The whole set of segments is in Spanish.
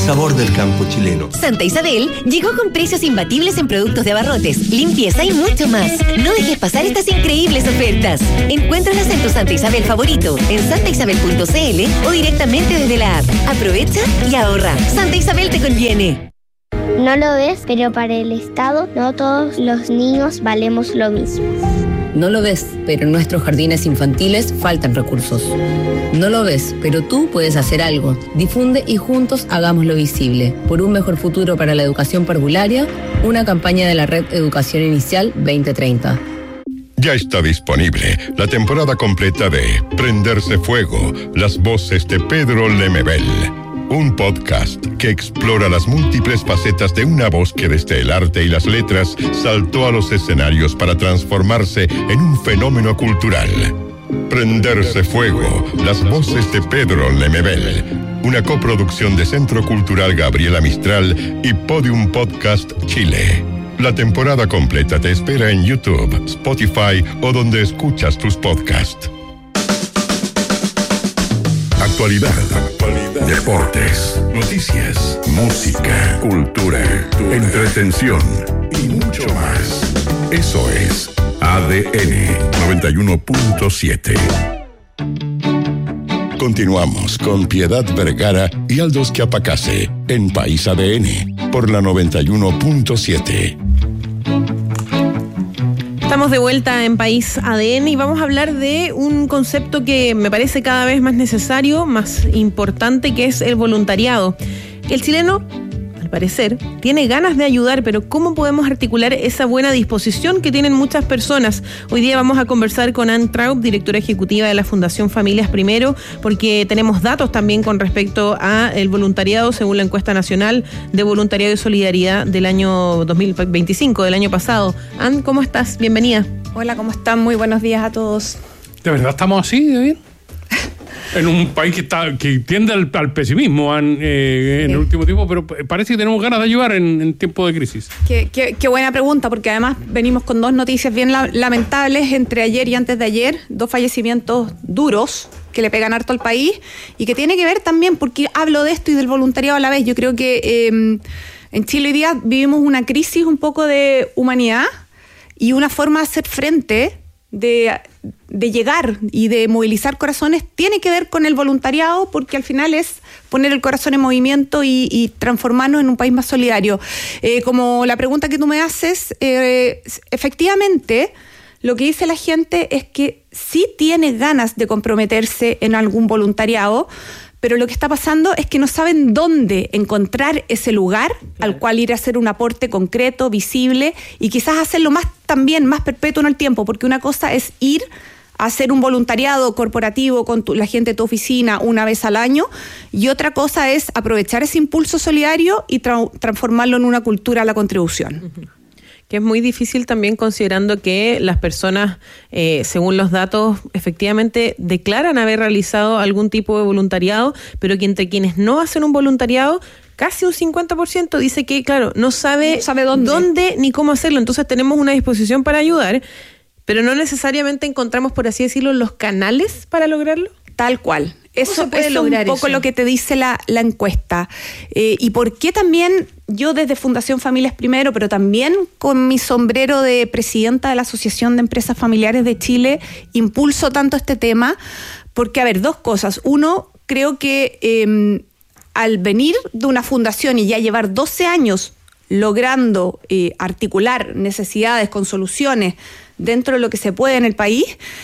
sabor del campo chileno. Santa Isabel llegó con precios imbatibles en productos de abarrotes, limpieza y mucho más. No dejes pasar estas increíbles ofertas. Encuéntralas en tu Santa Isabel favorito, en santaisabel.cl o directamente desde la app. Aprovecha y ahorra. Santa Isabel te conviene. No lo ves, pero para el Estado no todos los niños valemos lo mismo. No lo ves, pero en nuestros jardines infantiles faltan recursos. No lo ves, pero tú puedes hacer algo. Difunde y juntos hagámoslo visible. Por un mejor futuro para la educación parvularia, una campaña de la Red Educación Inicial 2030. Ya está disponible la temporada completa de Prenderse Fuego, las voces de Pedro Lemebel. Un podcast que explora las múltiples facetas de una voz que desde el arte y las letras saltó a los escenarios para transformarse en un fenómeno cultural. Prenderse Fuego, las voces de Pedro Lemebel. Una coproducción de Centro Cultural Gabriela Mistral y Podium Podcast Chile. La temporada completa te espera en YouTube, Spotify o donde escuchas tus podcasts. Actualidad, deportes, noticias, música, cultura, entretención y mucho más. Eso es ADN 91.7. Continuamos con Piedad Vergara y Aldous Chiapacase en País ADN por la 91.7. Estamos de vuelta en País ADN y vamos a hablar de un concepto que me parece cada vez más necesario, más importante, que es el voluntariado. El chileno, al parecer, tiene ganas de ayudar, pero ¿cómo podemos articular esa buena disposición que tienen muchas personas? Hoy día vamos a conversar con Ann Traub, directora ejecutiva de la Fundación Familias Primero, porque tenemos datos también con respecto a el voluntariado según la encuesta nacional de voluntariado y solidaridad del año 2025, del año pasado. Ann, ¿cómo estás? Bienvenida. Hola, ¿cómo están? Muy buenos días a todos. ¿De verdad estamos así, de bien? En un país que tiende al pesimismo en el último tiempo, pero parece que tenemos ganas de ayudar en tiempos de crisis. Qué buena pregunta, porque además venimos con dos noticias bien lamentables entre ayer y antes de ayer, dos fallecimientos duros que le pegan harto al país y que tiene que ver también, porque hablo de esto y del voluntariado a la vez. Yo creo que en Chile hoy día vivimos una crisis un poco de humanidad y una forma de hacer frente de llegar y de movilizar corazones tiene que ver con el voluntariado, porque al final es poner el corazón en movimiento y transformarnos en un país más solidario. Como la pregunta que tú me haces, efectivamente lo que dice la gente es que sí tiene ganas de comprometerse en algún voluntariado, pero lo que está pasando es que no saben dónde encontrar ese lugar al cual ir a hacer un aporte concreto, visible, y quizás hacerlo más perpetuo en el tiempo, porque una cosa es ir a hacer un voluntariado corporativo con la gente de tu oficina una vez al año, y otra cosa es aprovechar ese impulso solidario y transformarlo en una cultura a la contribución. Uh-huh. Que es muy difícil también, considerando que las personas, según los datos, efectivamente declaran haber realizado algún tipo de voluntariado, pero que entre quienes no hacen un voluntariado, casi un 50% dice que, claro, no sabe dónde ni cómo hacerlo. Entonces tenemos una disposición para ayudar, pero no necesariamente encontramos, por así decirlo, los canales para lograrlo. Tal cual. Eso es un poco lo que te dice la encuesta. Y por qué también yo desde Fundación Familias Primero, pero también con mi sombrero de presidenta de la Asociación de Empresas Familiares de Chile, impulso tanto este tema, porque, a ver, dos cosas. Uno, creo que al venir de una fundación y ya llevar 12 años logrando articular necesidades con soluciones dentro de lo que se puede en el país,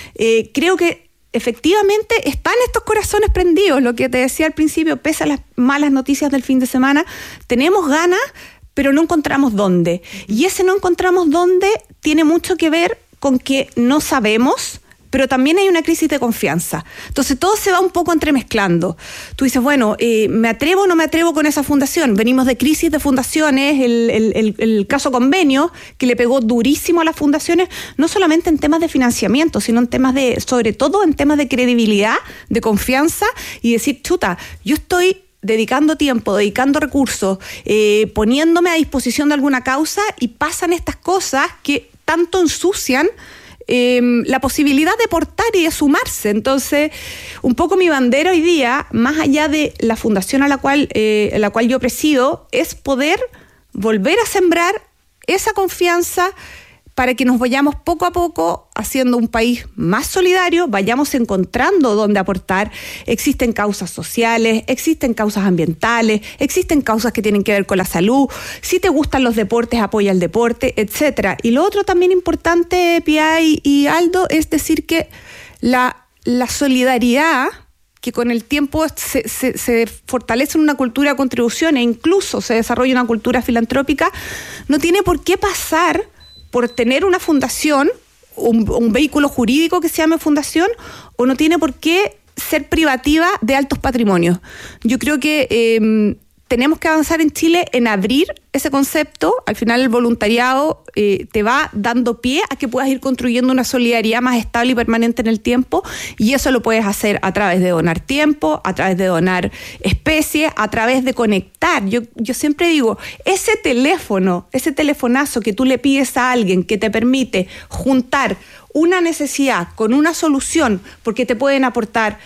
creo que efectivamente están estos corazones prendidos, lo que te decía al principio, pese a las malas noticias del fin de semana, tenemos ganas, pero no encontramos dónde. Y ese no encontramos dónde tiene mucho que ver con que no sabemos, pero también hay una crisis de confianza. Entonces todo se va un poco entremezclando. Tú dices, bueno, ¿me atrevo o no me atrevo con esa fundación? Venimos de crisis de fundaciones, el caso convenio, que le pegó durísimo a las fundaciones, no solamente en temas de financiamiento, sino en temas sobre todo en temas de credibilidad, de confianza, y decir, chuta, yo estoy dedicando tiempo, dedicando recursos, poniéndome a disposición de alguna causa, y pasan estas cosas que tanto ensucian la posibilidad de aportar y de sumarse. Entonces, un poco mi bandera hoy día, más allá de la fundación a la cual yo presido, es poder volver a sembrar esa confianza para que nos vayamos poco a poco haciendo un país más solidario, vayamos encontrando dónde aportar. Existen causas sociales, existen causas ambientales, existen causas que tienen que ver con la salud. Si te gustan los deportes, apoya el deporte, etcétera. Y lo otro también importante, Pia y Aldo, es decir que la solidaridad, que con el tiempo se fortalece en una cultura de contribución e incluso se desarrolla una cultura filantrópica, no tiene por qué pasar por tener una fundación, un vehículo jurídico que se llame fundación, o no tiene por qué ser privativa de altos patrimonios. Yo creo que tenemos que avanzar en Chile en abrir ese concepto. Al final el voluntariado te va dando pie a que puedas ir construyendo una solidaridad más estable y permanente en el tiempo, y eso lo puedes hacer a través de donar tiempo, a través de donar especies, a través de conectar. Yo siempre digo, ese telefonazo que tú le pides a alguien que te permite juntar una necesidad con una solución, porque te pueden aportar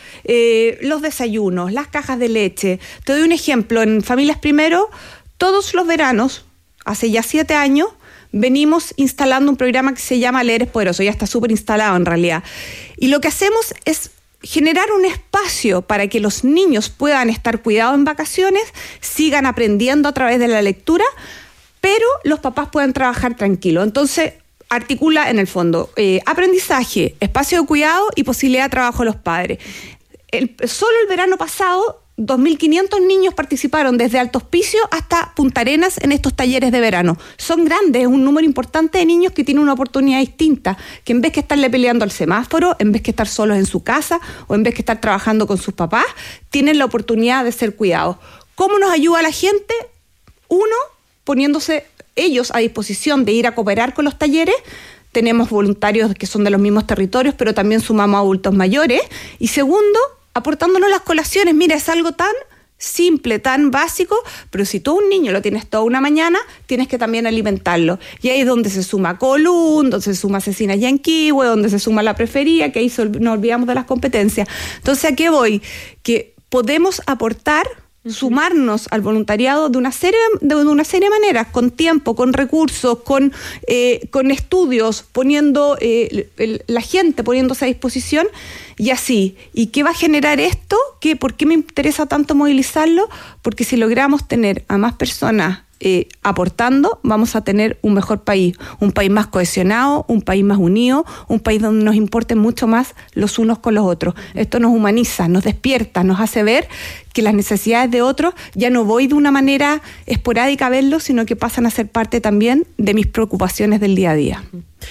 los desayunos, las cajas de leche. Te doy un ejemplo, en Familias Primero, todos los veranos, hace ya 7 años, venimos instalando un programa que se llama Leer es Poderoso, ya está súper instalado en realidad. Y lo que hacemos es generar un espacio para que los niños puedan estar cuidados en vacaciones, sigan aprendiendo a través de la lectura, pero los papás puedan trabajar tranquilos. Entonces, articula en el fondo aprendizaje, espacio de cuidado y posibilidad de trabajo de los padres. Solo el verano pasado, 2.500 niños participaron desde Alto Hospicio hasta Punta Arenas en estos talleres de verano. Son grandes, es un número importante de niños que tienen una oportunidad distinta, que en vez que estarle peleando al semáforo, en vez que estar solos en su casa o en vez que estar trabajando con sus papás, tienen la oportunidad de ser cuidados. ¿Cómo nos ayuda la gente? Uno, poniéndose ellos a disposición de ir a cooperar con los talleres. Tenemos voluntarios que son de los mismos territorios, pero también sumamos a adultos mayores. Y segundo, aportándonos las colaciones. Mira, es algo tan simple, tan básico, pero si tú a un niño lo tienes toda una mañana, tienes que también alimentarlo. Y ahí es donde se suma Colún, donde se suma Cecinas Yanquihue, donde se suma La Prefería, que ahí nos olvidamos de las competencias. Entonces, ¿a qué voy? Que podemos aportar, sumarnos al voluntariado de una serie de maneras, con tiempo, con recursos, con estudios, poniendo la gente poniéndose a disposición, y así. ¿Y qué va a generar esto? ¿Por qué me interesa tanto movilizarlo? Porque si logramos tener a más personas aportando, vamos a tener un mejor país, un país más cohesionado, un país más unido, un país donde nos importen mucho más los unos con los otros. Esto nos humaniza, nos despierta, nos hace ver que las necesidades de otros ya no voy de una manera esporádica a verlos, sino que pasan a ser parte también de mis preocupaciones del día a día.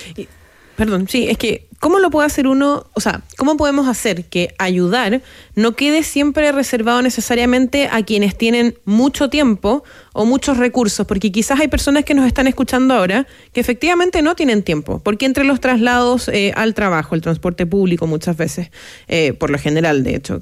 Perdón, sí, es que ¿cómo lo puede hacer uno? O sea, ¿cómo podemos hacer que ayudar no quede siempre reservado necesariamente a quienes tienen mucho tiempo o muchos recursos? Porque quizás hay personas que nos están escuchando ahora que efectivamente no tienen tiempo, porque entre los traslados al trabajo, el transporte público muchas veces, por lo general de hecho,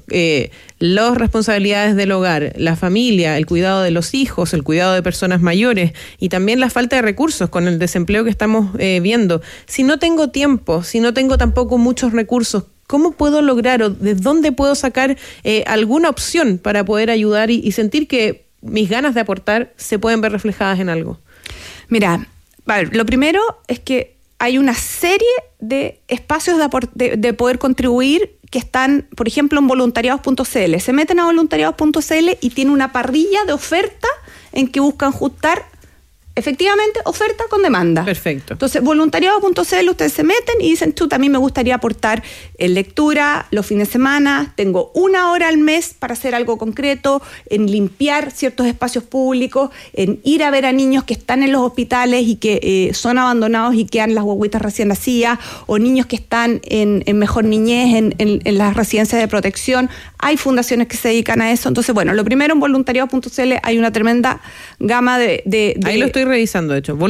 las responsabilidades del hogar, la familia, el cuidado de los hijos, el cuidado de personas mayores y también la falta de recursos con el desempleo que estamos viendo. Si no tengo tiempo, si no tengo tampoco muchos recursos, ¿cómo puedo lograr o de dónde puedo sacar alguna opción para poder ayudar y sentir que mis ganas de aportar se pueden ver reflejadas en algo? Mira, a ver, lo primero es que hay una serie de espacios de poder contribuir que están, por ejemplo, en voluntariados.cl. Se meten a voluntariados.cl y tiene una parrilla de oferta en que buscan juntar efectivamente oferta con demanda. Perfecto. Entonces, voluntariado.cl, ustedes se meten y dicen, a mí me gustaría aportar en lectura los fines de semana, tengo 1 hora al mes para hacer algo concreto, en limpiar ciertos espacios públicos, en ir a ver a niños que están en los hospitales y que son abandonados y quedan las guaguitas recién nacidas, o niños que están en mejor niñez, en las residencias de protección. Hay fundaciones que se dedican a eso. Entonces, bueno, lo primero, en voluntariado.cl hay una tremenda gama de ahí lo estoy revisando, de hecho.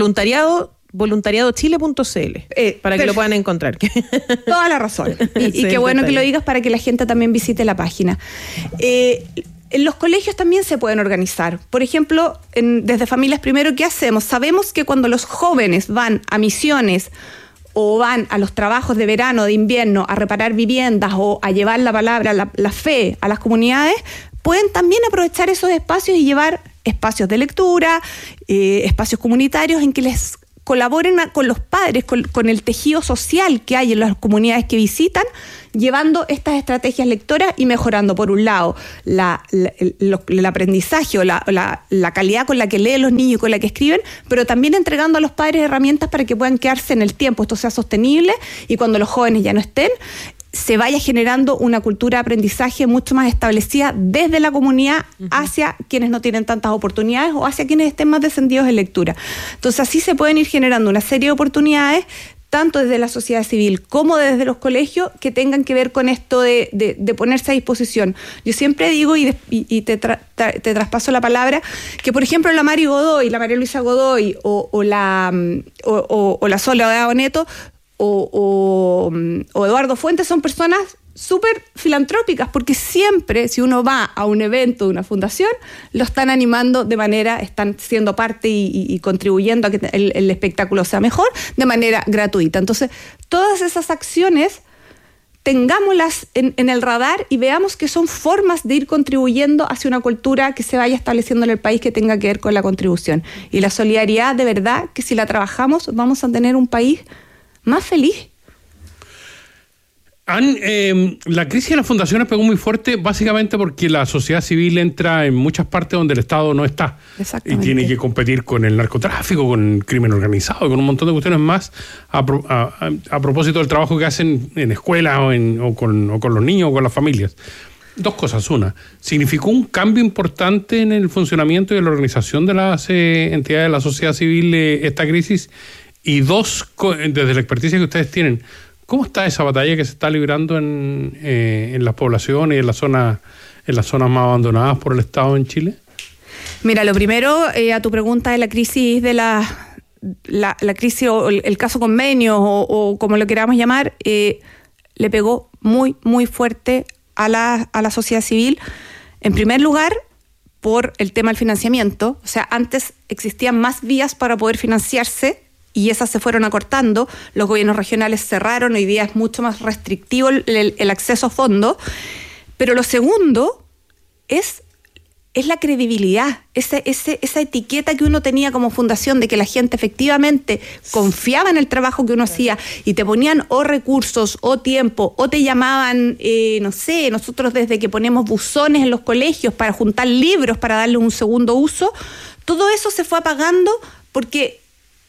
Voluntariadochile.cl para que lo puedan encontrar. Toda la razón. Y qué bueno que lo digas para que la gente también visite la página. En los colegios también se pueden organizar. Por ejemplo, desde Familias Primero, ¿qué hacemos? Sabemos que cuando los jóvenes van a misiones o van a los trabajos de verano, de invierno, a reparar viviendas o a llevar la palabra, la fe a las comunidades, pueden también aprovechar esos espacios y llevar espacios de lectura, espacios comunitarios en que les colaboren con los padres, con el tejido social que hay en las comunidades que visitan, llevando estas estrategias lectoras y mejorando, por un lado, el aprendizaje o la calidad con la que leen los niños y con la que escriben, pero también entregando a los padres herramientas para que puedan quedarse en el tiempo, esto sea sostenible, y cuando los jóvenes ya no estén, se vaya generando una cultura de aprendizaje mucho más establecida desde la comunidad hacia quienes no tienen tantas oportunidades o hacia quienes estén más descendidos en lectura. Entonces así se pueden ir generando una serie de oportunidades, tanto desde la sociedad civil como desde los colegios, que tengan que ver con esto de ponerse a disposición. Yo siempre digo, y te traspaso la palabra, que por ejemplo la María Luisa Godoy o la Soledad Boneto o Eduardo Fuentes son personas súper filantrópicas, porque siempre, si uno va a un evento de una fundación, lo están animando de manera, están siendo parte y contribuyendo a que el espectáculo sea mejor de manera gratuita. Entonces, todas esas acciones tengámoslas en el radar y veamos que son formas de ir contribuyendo hacia una cultura que se vaya estableciendo en el país que tenga que ver con la contribución. Y la solidaridad, de verdad, que si la trabajamos, vamos a tener un país más feliz. La crisis de las fundaciones pegó muy fuerte básicamente porque la sociedad civil entra en muchas partes donde el Estado no está y tiene que competir con el narcotráfico, con el crimen organizado, con un montón de cuestiones más a propósito del trabajo que hacen en escuelas o con los niños o con las familias. Dos cosas. Una, significó un cambio importante en el funcionamiento y en la organización de las entidades de la sociedad civil esta crisis. Y dos, desde la experticia que ustedes tienen, ¿cómo está esa batalla que se está librando en las poblaciones y en las zonas más abandonadas por el Estado en Chile? Mira, lo primero, a tu pregunta de la crisis de la crisis o el caso convenio o como lo queramos llamar, le pegó muy, muy fuerte a la sociedad civil. En primer lugar, por el tema del financiamiento. O sea, antes existían más vías para poder financiarse y esas se fueron acortando. Los gobiernos regionales cerraron, hoy día es mucho más restrictivo el acceso a fondos. Pero lo segundo es la credibilidad, esa etiqueta que uno tenía como fundación de que la gente efectivamente confiaba en el trabajo que uno hacía y te ponían o recursos o tiempo o te llamaban, no sé, nosotros desde que ponemos buzones en los colegios para juntar libros para darle un segundo uso, todo eso se fue apagando porque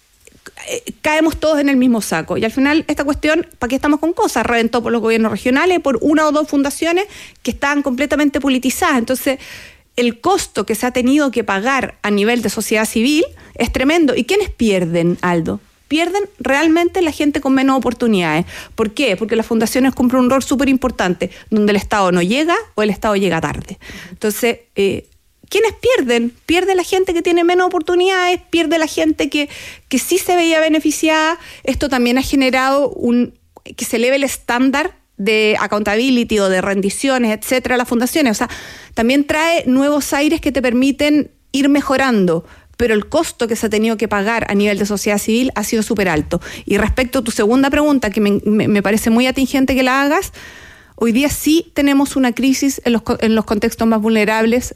caemos todos en el mismo saco. Y al final esta cuestión, ¿para qué estamos con cosas? Reventó por los gobiernos regionales, por una o dos fundaciones que estaban completamente politizadas. Entonces, el costo que se ha tenido que pagar a nivel de sociedad civil es tremendo. ¿Y quiénes pierden, Aldo? Pierden realmente la gente con menos oportunidades. ¿Por qué? Porque las fundaciones cumplen un rol súper importante, donde el Estado no llega o el Estado llega tarde. Entonces, ¿quiénes pierden? Pierde la gente que tiene menos oportunidades, pierde la gente que sí se veía beneficiada. Esto también ha generado que se eleve el estándar de accountability o de rendiciones, etcétera, a las fundaciones. O sea, también trae nuevos aires que te permiten ir mejorando, pero el costo que se ha tenido que pagar a nivel de sociedad civil ha sido súper alto. Y respecto a tu segunda pregunta, que me parece muy atingente que la hagas, hoy día sí tenemos una crisis en los contextos más vulnerables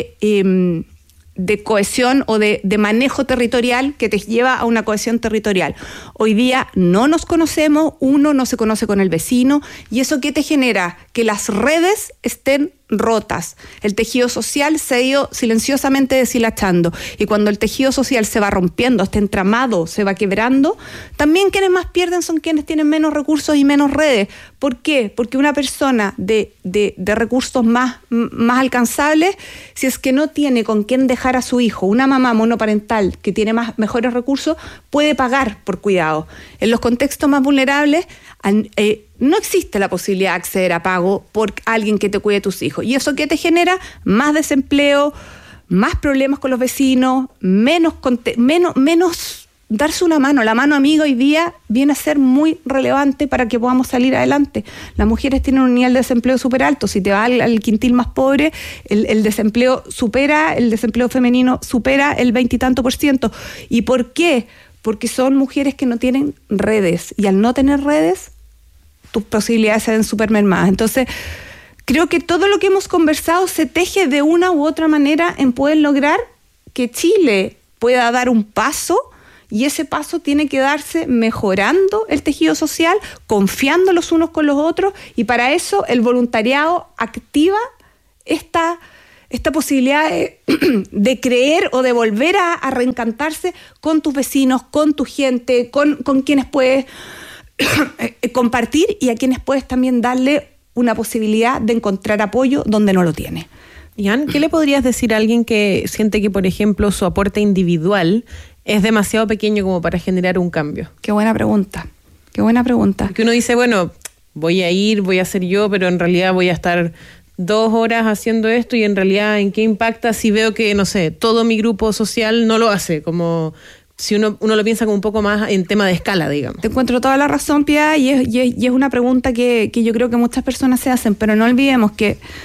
de cohesión o de manejo territorial que te lleva a una cohesión territorial. Hoy día no nos conocemos, uno no se conoce con el vecino, y eso ¿qué te genera? Que las redes estén rotas. El tejido social se ha ido silenciosamente deshilachando, y cuando el tejido social se va rompiendo, este entramado se va quebrando, también quienes más pierden son quienes tienen menos recursos y menos redes. ¿Por qué? Porque una persona de recursos más alcanzables, si es que no tiene con quién dejar a su hijo, una mamá monoparental que tiene mejores recursos, puede pagar por cuidado. En los contextos más vulnerables no existe la posibilidad de acceder a pago por alguien que te cuide tus hijos. ¿Y eso qué te genera? Más desempleo, más problemas con los vecinos, menos darse una mano. La mano amiga hoy día viene a ser muy relevante para que podamos salir adelante. Las mujeres tienen un nivel de desempleo súper alto. Si te vas al quintil más pobre, el desempleo femenino supera el 20 y tanto %. ¿Y por qué? porque son mujeres que no tienen redes, y al no tener redes, tus posibilidades se ven súper mermadas. Entonces, creo que todo lo que hemos conversado se teje de una u otra manera en poder lograr que Chile pueda dar un paso, y ese paso tiene que darse mejorando el tejido social, confiando los unos con los otros, y para eso el voluntariado activa esta posibilidad de creer o de volver a reencantarse con tus vecinos, con tu gente, con quienes puedes compartir y a quienes puedes también darle una posibilidad de encontrar apoyo donde no lo tiene. Ian, ¿qué le podrías decir a alguien que siente que, por ejemplo, su aporte individual es demasiado pequeño como para generar un cambio? Qué buena pregunta. Porque uno dice, bueno, voy a ser yo, pero en realidad voy a estar 2 horas haciendo esto, y en realidad ¿en qué impacta si veo que, no sé, todo mi grupo social no lo hace? Como si uno lo piensa como un poco más en tema de escala, digamos. Te encuentro toda la razón, Pia, y es una pregunta que yo creo que muchas personas se hacen, pero no olvidemos que